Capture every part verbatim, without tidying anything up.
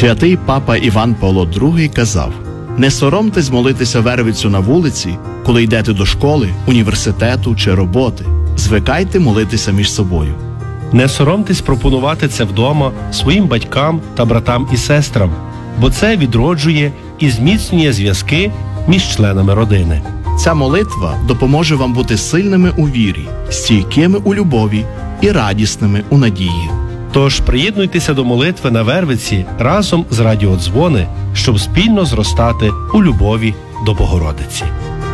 Святий папа Іван Павло другий казав: «Не соромтесь молитися Вервицю на вулиці, коли йдете до школи, університету чи роботи. Звикайте молитися між собою». Не соромтесь пропонувати це вдома своїм батькам та братам і сестрам, бо це відроджує і зміцнює зв'язки між членами родини. Ця молитва допоможе вам бути сильними у вірі, стійкими у любові і радісними у надії. Тож приєднуйтеся до молитви на Вервиці разом з радіодзвони, щоб спільно зростати у любові до Богородиці.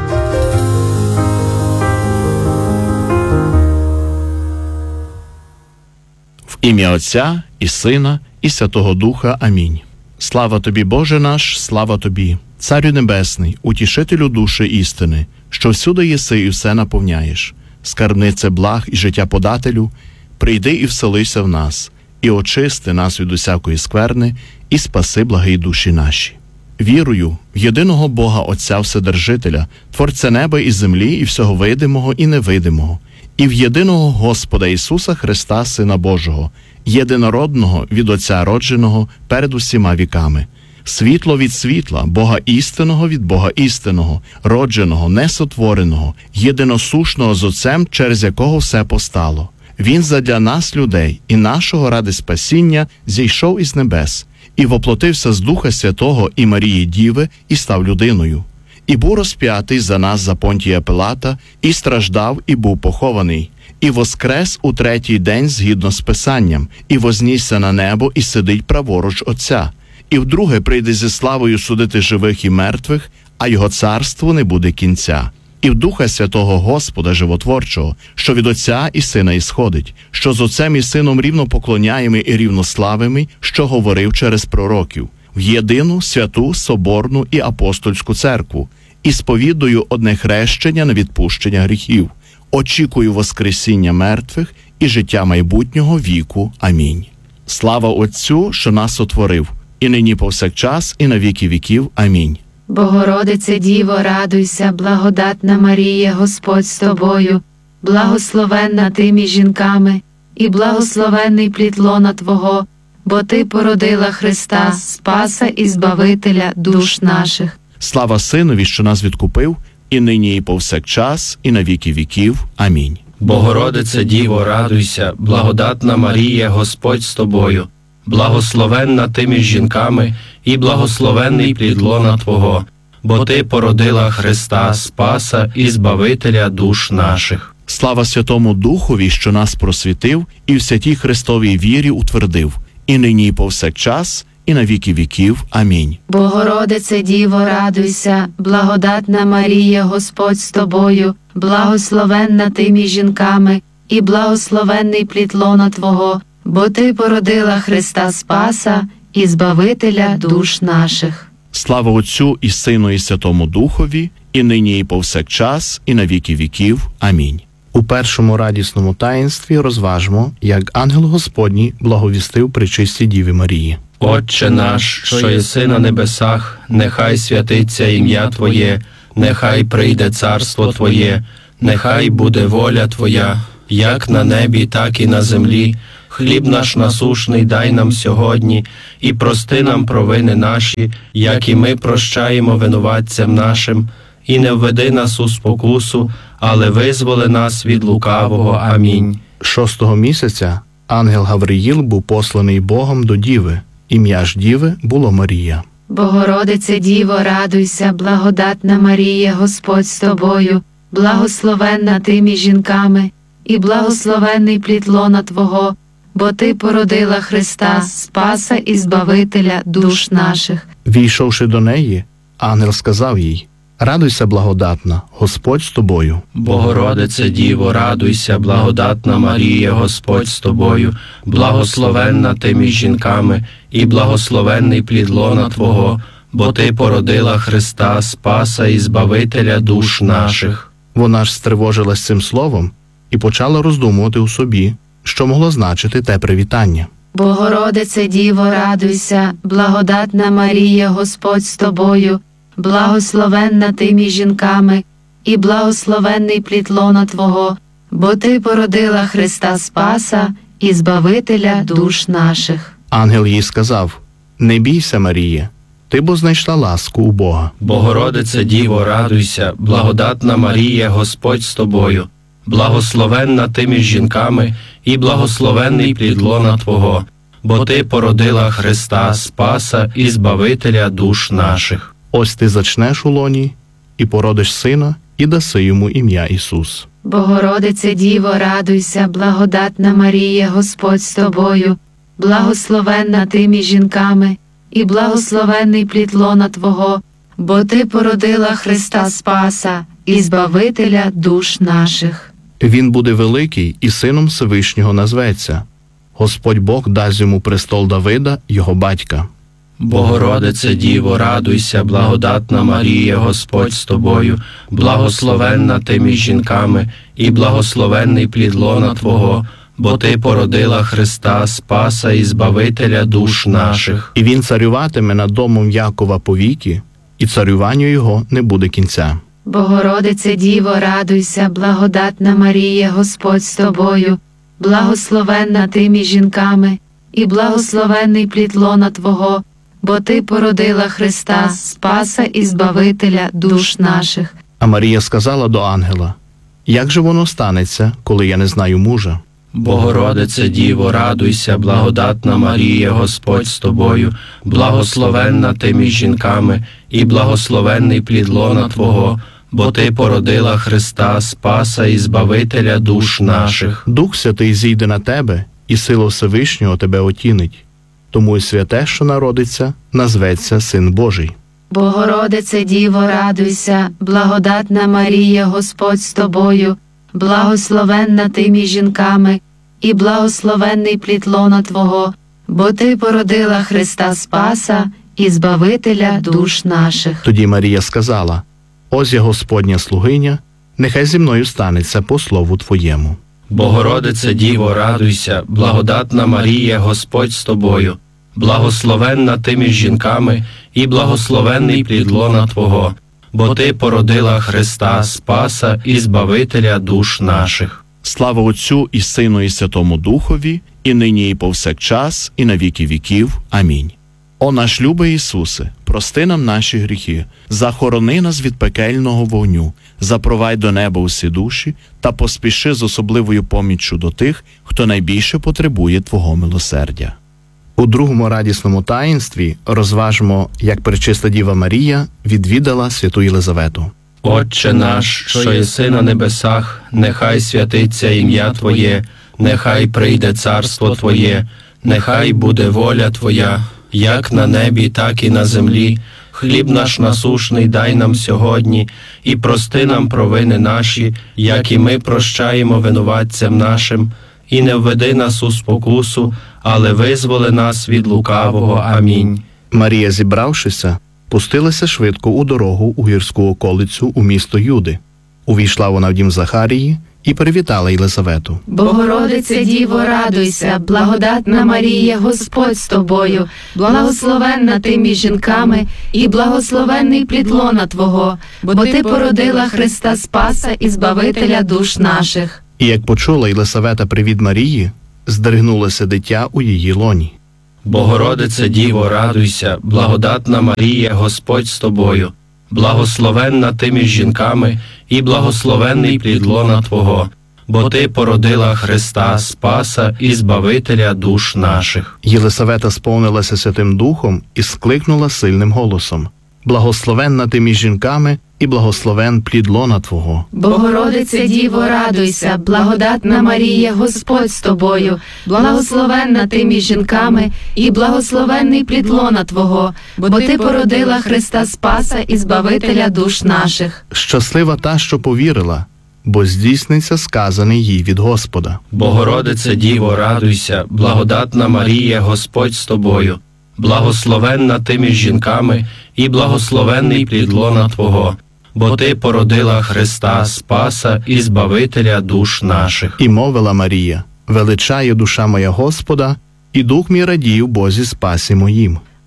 В ім'я Отця і Сина і Святого Духа. Амінь. Слава Тобі, Боже наш, слава Тобі, Царю Небесний, утішителю душі істини, що всюди єси і все наповняєш. Скарбнице благ і життя подателю, прийди і вселися в нас, і очисти нас від усякої скверни, і спаси благі душі наші. Вірую в єдиного Бога Отця Вседержителя, Творця неба і землі, і всього видимого і невидимого, і в єдиного Господа Ісуса Христа, Сина Божого, єдинородного від Отця родженого перед усіма віками, світло від світла, Бога істинного від Бога істинного, родженого, несотвореного, єдиносушного з Отцем, через якого все постало. Він задля нас, людей, і нашого ради спасіння зійшов із небес, і воплотився з Духа Святого і Марії Діви, і став людиною. І був розп'ятий за нас за Понтія Пилата, і страждав, і був похований, і воскрес у третій день згідно з Писанням, і вознісся на небо, і сидить праворуч Отця. І вдруге прийде зі славою судити живих і мертвих, а його царству не буде кінця. І в Духа Святого Господа Животворчого, що від Отця і Сина ісходить, що з Отцем і Сином рівно поклоняємий і рівнославимий, що говорив через пророків, в єдину, святу, соборну і апостольську церкву, і сповідую одне хрещення на відпущення гріхів. Очікую воскресіння мертвих і життя майбутнього віку. Амінь. Слава Отцю, що нас сотворив, і нині повсякчас, і на віки віків. Амінь. Богородице Діво, радуйся, благодатна Марія, Господь з тобою, благословенна ти між жінками, і благословенний плід лона Твого, бо Ти породила Христа, Спаса і Збавителя душ наших. Слава Синові, що нас відкупив, і нині і повсякчас, і на віки віків. Амінь. Богородице Діво, радуйся, благодатна Марія, Господь з тобою, благословенна ти між жінками, і благословенний плід лона Твого, бо Ти породила Христа, Спаса і Збавителя душ наших. Слава Святому Духові, що нас просвітив, і в святій Христовій вірі утвердив, і нині і повсякчас, і на віки віків. Амінь. Богородице Діво, радуйся, благодатна Марія, Господь з тобою, благословенна ти між жінками, і благословенний плід лона Твого, бо Ти породила Христа Спаса і Збавителя душ наших. Слава Отцю і Сину і Святому Духові, і нині і повсякчас, і на віки віків. Амінь. У першому радісному таїнстві розважмо, як ангел Господній благовістив пречистій Діві Марії. Отче наш, що єси на небесах, нехай святиться ім'я Твоє, нехай прийде царство Твоє, нехай буде воля Твоя, як на небі, так і на землі. Хліб наш насушний дай нам сьогодні, і прости нам провини наші, як і ми прощаємо винуватцям нашим. І не введи нас у спокусу, але визволи нас від лукавого. Амінь. Шостого місяця ангел Гавриїл був посланий Богом до Діви. Ім'я ж Діви було Марія. Богородице Діво, радуйся, благодатна Марія, Господь з тобою, благословенна ти між жінками, і благословенний плід лона Твого, бо Ти породила Христа, Спаса і Збавителя душ наших. Війшовши до неї, ангел сказав їй: «Радуйся, благодатна, Господь з тобою». Богородице Діво, радуйся, благодатна Марія, Господь з тобою, благословенна ти між жінками, і благословенний плід лона Твого, бо Ти породила Христа, Спаса і Збавителя душ наших. Вона ж стривожилась цим словом і почала роздумувати у собі, що могло значити те привітання. Богородице Діво, радуйся, благодатна Марія, Господь з тобою, благословенна ти між жінками, і благословенний плід лона Твого, бо Ти породила Христа Спаса і Збавителя душ наших. Ангел їй сказав: Не бійся, Марія, ти бо знайшла ласку у Бога. Богородице Діво, радуйся, благодатна Марія, Господь з тобою, благословенна ти між жінками, і благословенний плід лона Твого, бо ти породила Христа, Спаса і Збавителя душ наших. Ось ти зачнеш у лоні, і породиш сина, і даси йому ім'я Ісус. Богородице Діво, радуйся, благодатна Марія, Господь з тобою, благословенна ти між жінками, і благословенний плід лона Твого, бо ти породила Христа Спаса і Збавителя душ наших. Він буде великий і сином Всевишнього назветься. Господь Бог дасть йому престол Давида, його батька. Богородице Діво, радуйся, благодатна Марія, Господь з тобою, благословенна ти між жінками, і благословенний плід лона Твого, бо ти породила Христа, Спаса і Збавителя душ наших. І він царюватиме над домом Якова повіки, і царюванню його не буде кінця. Богородице Діво, радуйся, благодатна Марія, Господь з тобою, благословенна ти між жінками, і благословенний плід лона Твого, бо ти породила Христа, Спаса і Збавителя душ наших. А Марія сказала до ангела: «Як же воно станеться, коли я не знаю мужа?» Богородице Діво, радуйся, благодатна Марія, Господь з тобою, благословенна ти між жінками, і благословенний плід лона Твого, бо ти породила Христа, Спаса і Збавителя душ наших. Дух Святий зійде на тебе, і сила Всевишнього тебе отінить. Тому й святе, що народиться, назветься Син Божий. Богородице Діво, радуйся, благодатна Марія, Господь з тобою, благословенна ти між жінками, і благословенний плід лона Твого, бо ти породила Христа Спаса і Збавителя душ наших. Тоді Марія сказала: «Ось я Господня слугиня, нехай зі мною станеться по слову Твоєму». Богородице Діво, радуйся, благодатна Марія, Господь з тобою, благословенна ти між жінками, і благословенний плід лона Твого, бо ти породила Христа, Спаса і Збавителя душ наших. Слава Отцю і Сину і Святому Духові, і нині і повсякчас, і на віки віків. Амінь. О наш любий Ісусе, прости нам наші гріхи, захорони нас від пекельного вогню, запровадь до неба усі душі та поспіши з особливою поміччю до тих, хто найбільше потребує Твого милосердя. У другому радісному таїнстві розважмо, як Пречиста Діва Марія відвідала святу Єлизавету. Отче наш, що єси на небесах, нехай святиться ім'я Твоє, нехай прийде царство Твоє, нехай буде воля Твоя, як на небі, так і на землі. Хліб наш насушний дай нам сьогодні, і прости нам провини наші, як і ми прощаємо винуватцям нашим. І не введи нас у спокусу, але визволи нас від лукавого. Амінь. Марія, зібравшися, пустилася швидко у дорогу у гірську околицю у місто Юди. Увійшла вона в дім Захарії і привітала Єлизавету. Богородице Діво, радуйся, благодатна Марія, Господь з тобою, благословенна ти між жінками, і благословенний плід лона Твого, бо ти породила Христа Спаса і Збавителя душ наших. І як почула Єлисавета привіт Марії, здригнулося дитя у її лоні. Богородице Діво, радуйся, благодатна Марія, Господь з тобою, благословенна ти між жінками, і благословенний плід лона Твого, бо ти породила Христа, Спаса і Збавителя душ наших. Єлисавета сповнилася Святим Духом і скликнула сильним голосом: «Благословенна ти між жінками, і благословен плід лона Твого». Богородице Діво, радуйся, благодатна Марія, Господь з тобою, благословенна ти між жінками, і благословенний плід лона Твого, бо ти породила Христа Спаса і Збавителя душ наших. Щаслива та, що повірила, бо здійсниться сказане їй від Господа. Богородице Діво, радуйся, благодатна Марія, Господь з тобою, благословенна ти між жінками, і благословенний плід лона Твого, бо ти породила Христа, Спаса і Збавителя душ наших. І мовила Марія: «Величає душа моя Господа, і дух мій радіє в Бозі Спасі моїм».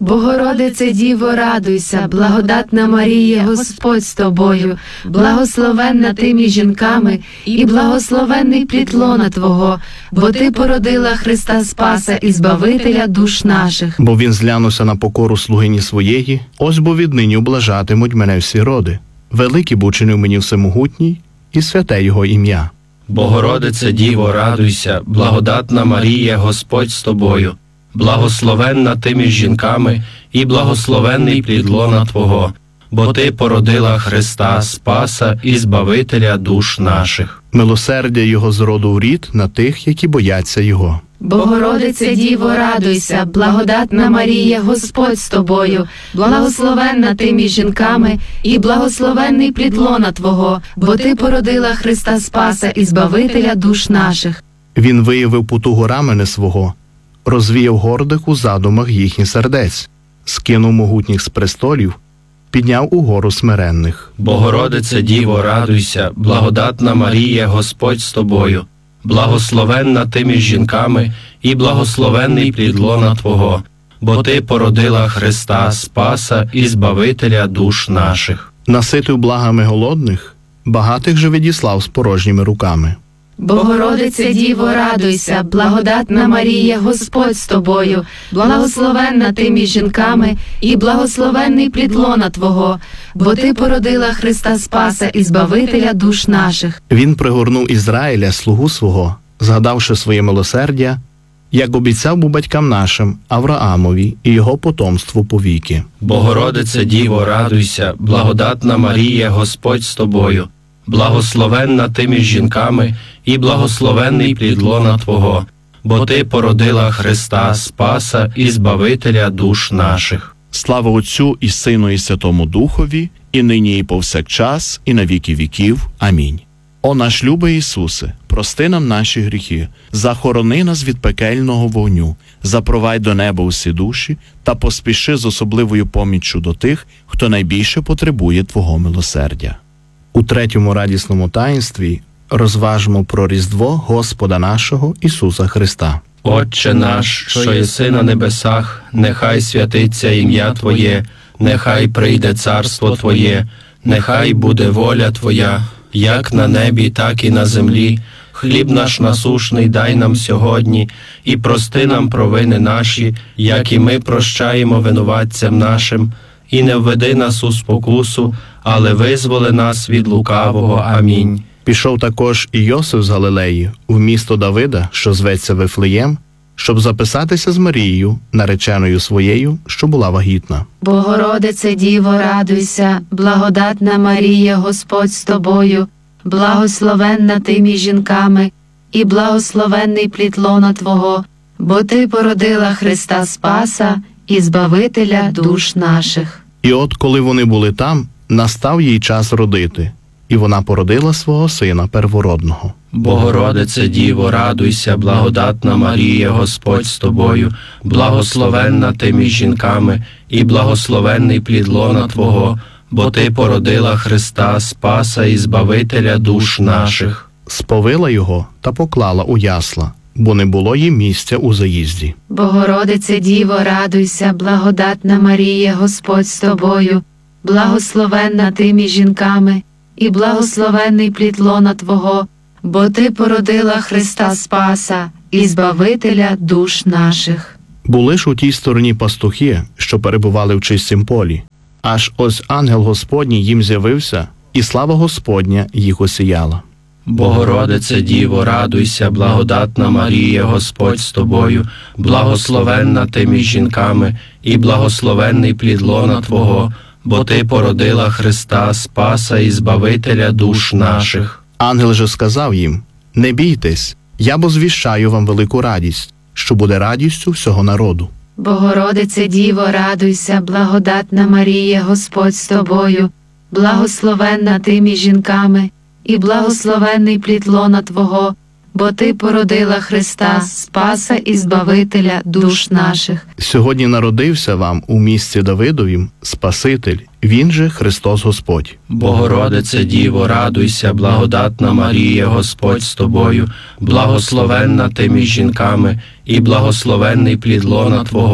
Богородице Діво, радуйся, благодатна Марія, Господь з тобою, благословенна ти між жінками, і благословенний плід лона Твого, бо Ти породила Христа Спаса і Збавителя душ наших. Бо він зглянувся на покору слугині своєї, ось бо віднині облажатимуть мене всі роди. Великий бо чинив мені всемогутній, і святе його ім'я. Богородице Діво, радуйся, благодатна Марія, Господь з тобою, благословенна ти між жінками, і благословенний плід лона Твого, бо Ти породила Христа Спаса і Збавителя душ наших. Милосердя його з роду в рід на тих, які бояться його. Богородице Діво, радуйся, благодатна Марія, Господь з тобою, благословенна ти між жінками, і благословенний плід лона Твого, бо Ти породила Христа Спаса і Збавителя душ наших. Він виявив потугу рамени свого, розвіяв гордих у задумах їхніх сердець, скинув могутніх з престолів, підняв угору смиренних. Богородице Діво, радуйся, благодатна Марія, Господь з тобою, благословенна ти між жінками, і благословенний плід лона Твого, бо Ти породила Христа Спаса і Збавителя душ наших. Наситив благами голодних, багатих же відіслав з порожніми руками. Богородице Діво, радуйся, благодатна Марія, Господь з тобою, благословенна ти між жінками, і благословенний плід лона Твого, бо Ти породила Христа Спаса і Збавителя душ наших. Він пригорнув Ізраїля, слугу свого, згадавши своє милосердя, як обіцяв був батькам нашим, Авраамові і його потомству повіки. Богородице Діво, радуйся, благодатна Марія, Господь з тобою, благословенна ти між жінками, і благословенний плід лона Твого, бо Ти породила Христа Спаса і Збавителя душ наших. Слава Отцю і Сину і Святому Духові, і нині і повсякчас, і на віки віків. Амінь. О наш любий Ісусе, прости нам наші гріхи, захорони нас від пекельного вогню, запровадь до неба усі душі та поспіши з особливою поміччю до тих, хто найбільше потребує Твого милосердя. У третьому радісному таїнстві розважмо про Різдво Господа нашого Ісуса Христа. Отче наш, що єси на небесах, нехай святиться ім'я Твоє, нехай прийде царство Твоє, нехай буде воля Твоя, як на небі, так і на землі. Хліб наш насушний дай нам сьогодні, і прости нам провини наші, як і ми прощаємо винуватцям нашим. І не введи нас у спокусу, але визволи нас від лукавого. Амінь. Пішов також і Йосиф з Галилеї, в місто Давида, що зветься Вифлеєм, щоб записатися з Марією, нареченою своєю, що була вагітна. Богородице Діво, радуйся, благодатна Марія, Господь з тобою, благословенна ти між жінками, і благословенний плід лона Твого, бо Ти породила Христа Спаса і Збавителя душ наших. І от, коли вони були там, настав їй час родити, і вона породила свого сина первородного. Богородице Діво, радуйся, благодатна Марія, Господь з тобою, благословенна ти між жінками, і благословенний плід лона Твого, бо Ти породила Христа Спаса і Збавителя душ наших. Сповила його та поклала у ясла, бо не було їй місця у заїзді. Богородице Діво, радуйся, благодатна Марія, Господь з тобою, благословенна ти між жінками, і благословенний плід лона Твого, бо Ти породила Христа Спаса і Збавителя душ наших. Були ж у тій стороні пастухи, що перебували в чистім полі. Аж ось ангел Господній їм з'явився, і слава Господня їх осіяла. Богородице Діво, радуйся, благодатна Марія, Господь з тобою, благословенна ти між жінками, і благословенний плід лона Твого, бо Ти породила Христа Спаса і Збавителя душ наших. Ангел же сказав їм: «Не бійтесь, я бо звіщаю вам велику радість, що буде радістю всього народу. Богородице Діво, радуйся, благодатна Марія, Господь з тобою, благословенна ти між жінками, і благословенний плід лона Твого, бо Ти породила Христа Спаса і Збавителя душ наших. Сьогодні народився вам у місті Давидовім Спаситель, він же Христос Господь. Богородице Діво, радуйся, благодатна Марія, Господь з тобою, благословенна ти між жінками, і благословенний плід лона Твого,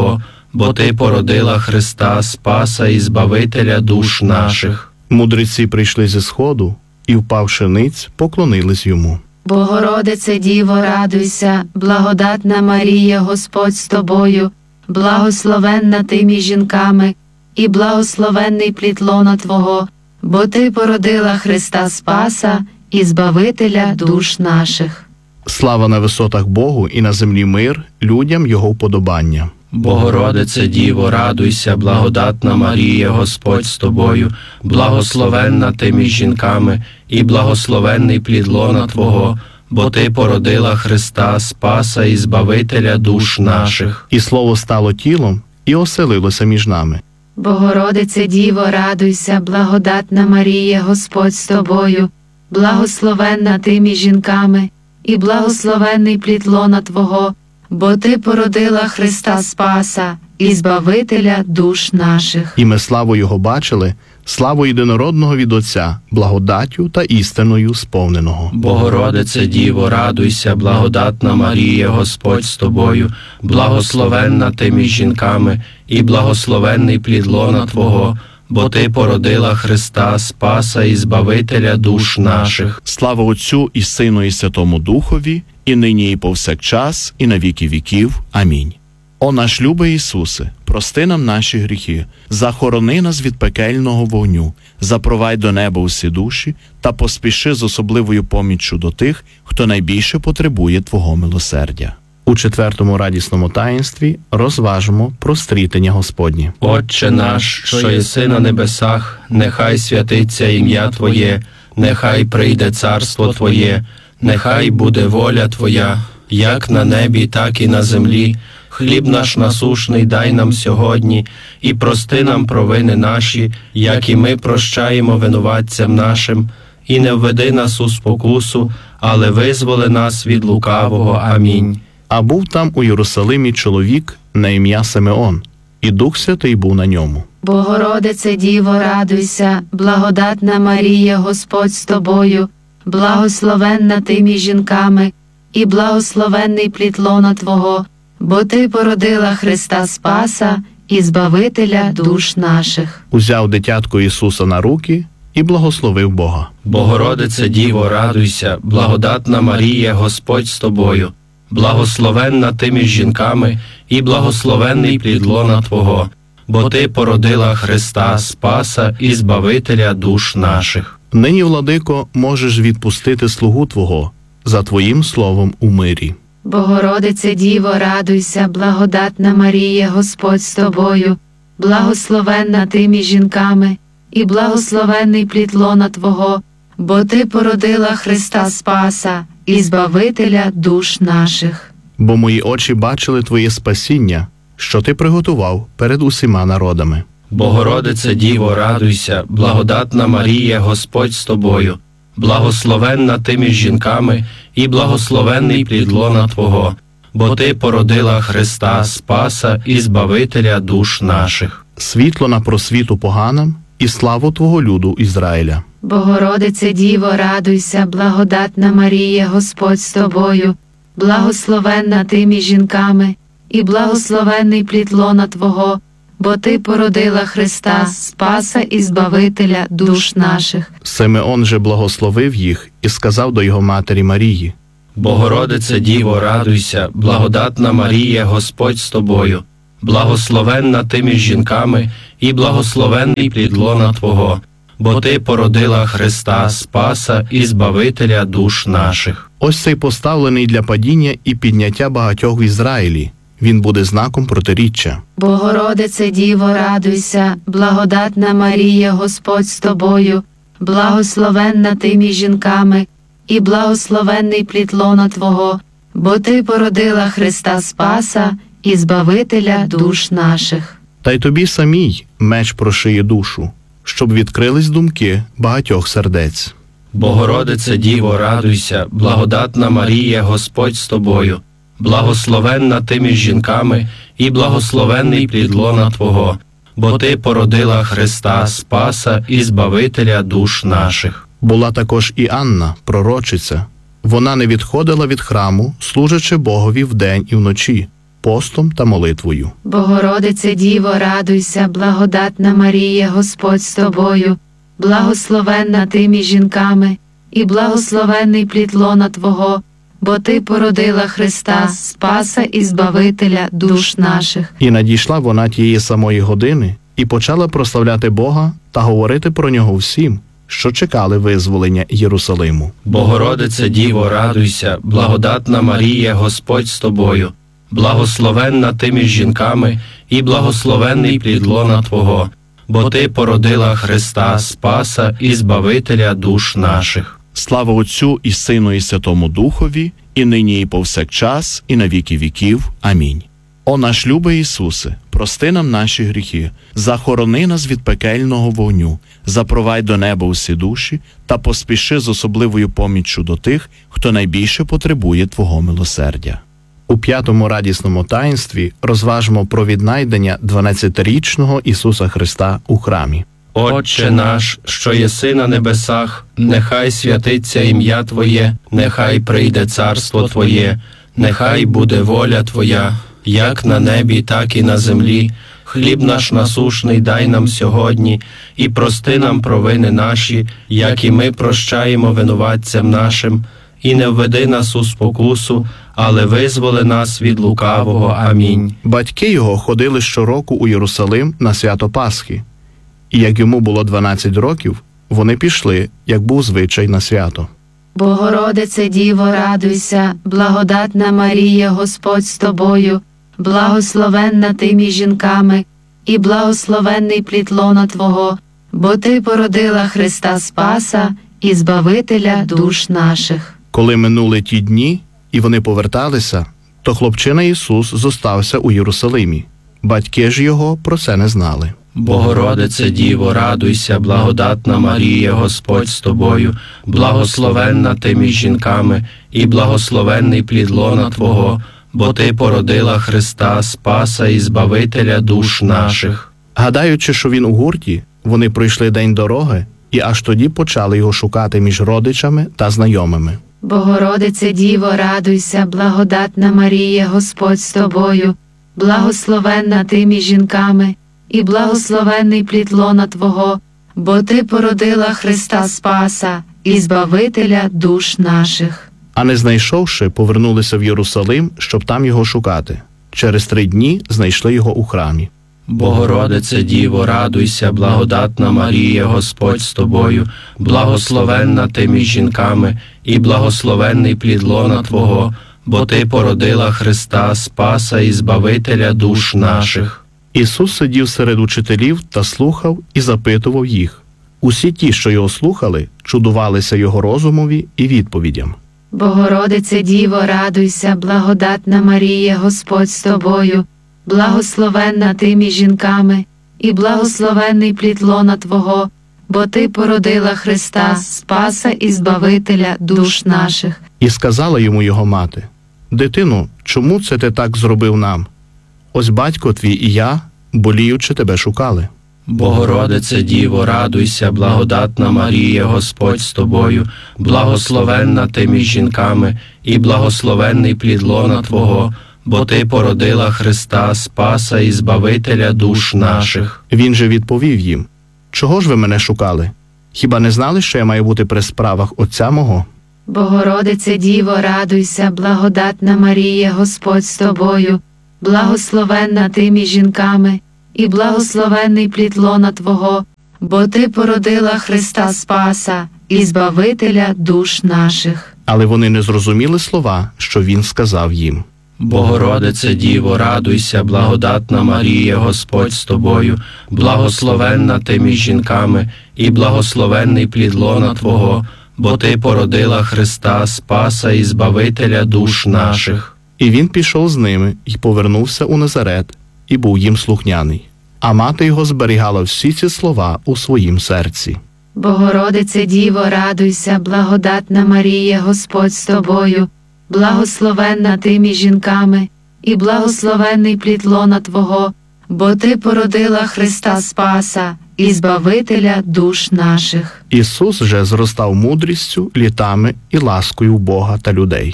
бо Ти породила Христа, Спаса і Збавителя душ наших. Мудреці прийшли зі сходу і, впавши ниць, поклонились йому. Богородице Діво, радуйся, благодатна Марія, Господь з тобою, благословенна ти між жінками, і благословенний плід лона Твого, бо Ти породила Христа Спаса і Збавителя душ наших. Слава на висотах Богу і на землі мир людям його вподобання. Богородице Діво, радуйся, благодатна Марія, Господь з тобою, благословенна ти між жінками, і благословенний плід лона Твого, бо Ти породила Христа, Спаса і Збавителя душ наших. І слово стало тілом і оселилося між нами. Богородице Діво, радуйся, благодатна Марія, Господь з тобою, благословенна ти між жінками, і благословенний плід лона Твого, бо Ти породила Христа Спаса і Збавителя душ наших. І ми славу Його бачили, славу єдинородного від Отця, благодаттю та істиною сповненого. Богородице Діво, радуйся, благодатна Марія, Господь з тобою, благословенна ти між жінками, і благословенний плід лона Твого, бо Ти породила Христа, Спаса і Збавителя душ наших. Слава Отцю і Сину і Святому Духові, і нині і повсякчас, і на віки віків. Амінь. О наш любий Ісусе, прости нам наші гріхи, захорони нас від пекельного вогню, запровадь до неба усі душі та поспіши з особливою поміччю до тих, хто найбільше потребує Твого милосердя. У четвертому радісному таїнстві розважимо про стрітення Господнє. Отче наш, що єси на небесах, нехай святиться ім'я Твоє, нехай прийде царство Твоє, нехай буде воля Твоя, як на небі, так і на землі. Хліб наш насушний дай нам сьогодні, і прости нам провини наші, як і ми прощаємо винуватцям нашим, і не введи нас у спокусу, але визволи нас від лукавого. Амінь. А був там у Єрусалимі чоловік на ім'я Симеон, і Дух Святий був на ньому. Богородице Діво, радуйся, благодатна Марія, Господь з тобою, благословенна ти між жінками, і благословенний плід лона Твого, бо Ти породила Христа Спаса і Збавителя душ наших. Узяв дитятко Ісуса на руки і благословив Бога. Богородице Діво, радуйся, благодатна Марія, Господь з тобою, благословенна ти між жінками, і благословенний плід лона Твого, бо Ти породила Христа Спаса і Збавителя душ наших. Нині, владико, можеш відпустити слугу Твого за Твоїм словом у мирі. Богородице Діво, радуйся, благодатна Марія, Господь з тобою, благословенна ти між жінками, і благословенний плід лона Твого, бо Ти породила Христа Спаса і Збавителя душ наших. Бо мої очі бачили Твоє спасіння, що Ти приготував перед усіма народами. Богородице Діво, радуйся, благодатна Марія, Господь з тобою, благословенна ти між жінками, і благословенний плід лона Твого, бо Ти породила Христа Спаса і Збавителя душ наших. Світло на просвіту поганам і славу Твого люду Ізраїля. Богородице Діво, радуйся, благодатна Марія, Господь з тобою, благословенна ти між жінками, і благословенний плід лона Твого, бо Ти породила Христа Спаса і Збавителя душ наших. Симеон же благословив їх і сказав до його матері Марії: Богородице Діво, радуйся, благодатна Марія, Господь з тобою, благословенна ти між жінками, і благословенний плід лона Твого, бо Ти породила Христа Спаса і Збавителя душ наших. Ось цей поставлений для падіння і підняття багатьох в Ізраїлі. Він буде знаком протиріччя. Богородице Діво, радуйся, благодатна Марія, Господь з тобою, благословенна ти між жінками, і благословенний плід лона Твого, бо Ти породила Христа Спаса і Збавителя душ наших. Та й тобі самій меч прошиє душу, щоб відкрились думки багатьох сердець. Богородице Діво, радуйся, благодатна Марія, Господь з тобою, благословенна ти між жінками, і благословенний плід лона Твого, бо Ти породила Христа Спаса і Збавителя душ наших. Була також і Анна, пророчиця. Вона не відходила від храму, служачи Богові вдень і вночі, постом та молитвою. Богородице Діво, радуйся, благодатна Марія, Господь з тобою, благословенна ти між жінками, і благословенний плід лона Твого, бо Ти породила Христа, Спаса і Збавителя душ наших. І надійшла вона тієї самої години, і почала прославляти Бога та говорити про нього всім, що чекали визволення Єрусалиму. Богородице Діво, радуйся, благодатна Марія, Господь з тобою, благословенна ти між жінками, і благословенний плід лона Твого, бо Ти породила Христа, Спаса і Збавителя душ наших. Слава Отцю і Сину і Святому Духові, і нині і повсякчас, і на віки віків. Амінь. О наш любий Ісусе, прости нам наші гріхи, захорони нас від пекельного вогню, запровадь до неба усі душі та поспіши з особливою поміччю до тих, хто найбільше потребує Твого милосердя. У п'ятому радісному таїнстві розважимо про віднайдення дванадцятирічного Ісуса Христа у храмі. Отче наш, що єси на небесах, нехай святиться ім'я Твоє, нехай прийде царство Твоє, нехай буде воля Твоя, як на небі, так і на землі. Хліб наш насушний дай нам сьогодні, і прости нам провини наші, як і ми прощаємо винуватцям нашим. І не введи нас у спокусу, але визволи нас від лукавого. Амінь. Батьки його ходили щороку у Єрусалим на свято Пасхи. І як йому було дванадцять років, вони пішли, як був звичай на свято. Богородице Діво, радуйся, благодатна Марія, Господь з тобою, благословенна ти між жінками, і благословенний плід лона Твого, бо Ти породила Христа Спаса і Збавителя душ наших. Коли минули ті дні, і вони поверталися, то хлопчина Ісус зостався у Єрусалимі. Батьки ж його про це не знали. Богородице Діво, радуйся, благодатна Марія, Господь з тобою, благословенна ти між жінками, і благословенний плід лона Твого, бо Ти породила Христа, Спаса і Збавителя душ наших. Гадаючи, що він у гурті, вони пройшли день дороги, і аж тоді почали його шукати між родичами та знайомими. Богородице Діво, радуйся, благодатна Марія, Господь з тобою, благословенна ти між жінками, і благословенний плід лона Твого, бо Ти породила Христа Спаса і Збавителя душ наших. А не знайшовши, повернулися в Єрусалим, щоб там його шукати. Через три дні знайшли його у храмі. Богородице Діво, радуйся, благодатна Марія, Господь з тобою, благословенна ти між жінками, і благословенний плід лона Твого, бо Ти породила Христа, Спаса і Збавителя душ наших. Ісус сидів серед учителів та слухав і запитував їх. Усі ті, що його слухали, чудувалися його розумові і відповідям. Богородице Діво, радуйся, благодатна Марія, Господь з тобою, благословенна ти між жінками, і благословенний плід лона Твого, бо Ти породила Христа, Спаса і Збавителя душ наших. І сказала йому його мати: «Дитино, чому це ти так зробив нам? Ось батько твій і я, боліючи, тебе шукали». Богородице Діво, радуйся, благодатна Марія, Господь з тобою, благословенна ти між жінками, і благословенний плід лона Твого, бо Ти породила Христа, Спаса і Збавителя душ наших. Він же відповів їм: «Чого ж ви мене шукали? Хіба не знали, що я маю бути при справах Отця мого?» Богородице Діво, радуйся, благодатна Марія, Господь з тобою, благословенна ти між жінками, і благословенний плід лона Твого, бо Ти породила Христа Спаса і Збавителя душ наших. Але вони не зрозуміли слова, що він сказав їм. Богородице Діво, радуйся, благодатна Марія, Господь з тобою, благословенна ти між жінками, і благословенний плід лона Твого, бо Ти породила Христа, Спаса і Збавителя душ наших. І він пішов з ними і повернувся у Назарет, і був їм слухняний. А мати його зберігала всі ці слова у своїм серці. Богородице Діво, радуйся, благодатна Марія, Господь з тобою, благословенна ти між жінками, і благословенний плід лона Твого, бо Ти породила Христа Спаса і Збавителя душ наших. Ісус же зростав мудрістю, літами і ласкою в Бога та людей.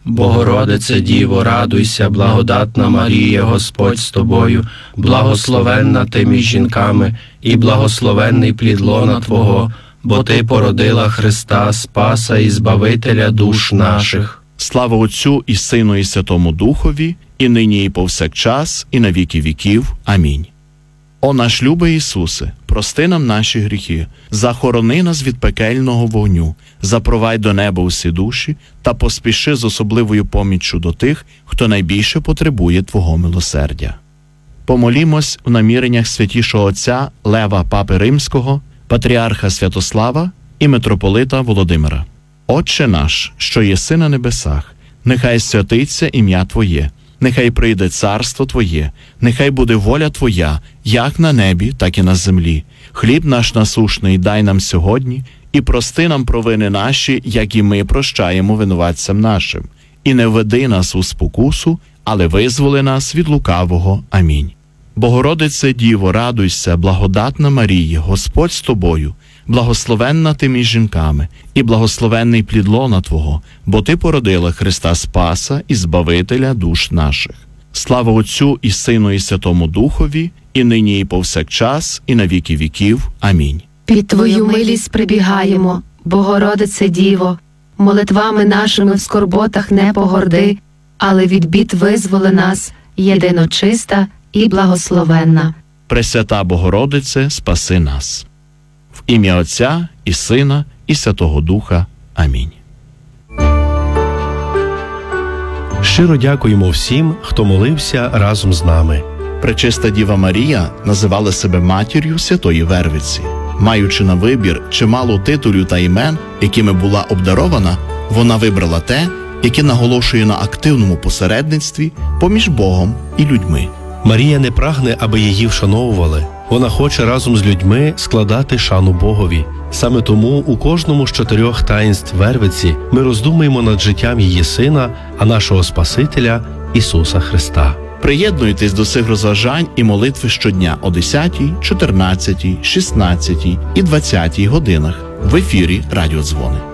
Богородице Діво, радуйся, благодатна Марія, Господь з тобою, благословенна ти між жінками, і благословенний плід лона Твого, бо Ти породила Христа, Спаса і Збавителя душ наших. Слава Отцю і Сину і Святому Духові, і нині і повсякчас, і на віки віків. Амінь. О наш любий Ісусе, прости нам наші гріхи, захорони нас від пекельного вогню, запровадь до неба усі душі та поспіши з особливою поміччю до тих, хто найбільше потребує Твого милосердя. Помолімось в наміреннях святішого Отця Лева Папи Римського, Патріарха Святослава і митрополита Володимира. Отче наш, що єси на небесах, нехай святиться ім'я Твоє, нехай прийде царство Твоє, нехай буде воля Твоя, як на небі, так і на землі. Хліб наш насушний дай нам сьогодні, і прости нам провини наші, як і ми прощаємо винуватцям нашим. І не введи нас у спокусу, але визволи нас від лукавого. Амінь. Богородице Діво, радуйся, благодатна Марія, Господь з тобою, благословенна ти між жінками, і благословенний плід лона Твого, бо Ти породила Христа Спаса і Збавителя душ наших. Слава Отцю і Сину і Святому Духові, і нині і повсякчас, і на віки віків. Амінь. Під Твою милість прибігаємо, Богородице Діво, молитвами нашими в скорботах не погорди, але від бід визволи нас, єдино чиста і благословенна. Пресвята Богородице, спаси нас. В ім'я Отця і Сина і Святого Духа. Амінь. Щиро дякуємо всім, хто молився разом з нами. Пречиста Діва Марія називала себе матір'ю Святої Вервиці. Маючи на вибір чимало титулів та імен, якими була обдарована, вона вибрала те, яке наголошує на активному посередництві поміж Богом і людьми. Марія не прагне, аби її вшановували. Вона хоче разом з людьми складати шану Богові. Саме тому у кожному з чотирьох таїнств Вервиці ми роздумуємо над життям її Сина, а нашого Спасителя Ісуса Христа. Приєднуйтесь до цих розважань і молитви щодня о десятій, чотирнадцятій, шістнадцятій і двадцятій годинах в ефірі Радіодзвони.